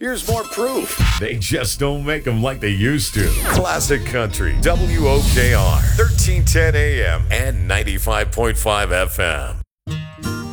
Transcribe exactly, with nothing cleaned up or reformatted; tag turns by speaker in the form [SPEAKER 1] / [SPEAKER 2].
[SPEAKER 1] Here's more proof.
[SPEAKER 2] They just don't make them like they used to. Classic Country, W O K R, thirteen ten A M and ninety-five point five F M.